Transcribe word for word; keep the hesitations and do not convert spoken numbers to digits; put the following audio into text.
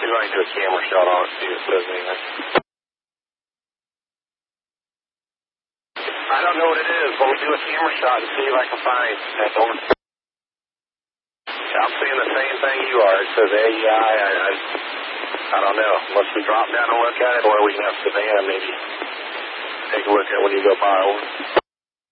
see if I can do a camera shot on it, see if it says anything. I don't know what it is. Let me do a camera shot and see if I can find that door. I'm seeing the same thing you are. It says A E I. I, I, I don't know. Unless we drop down and look at it, or we can have Savannah maybe take a look at it when you go by.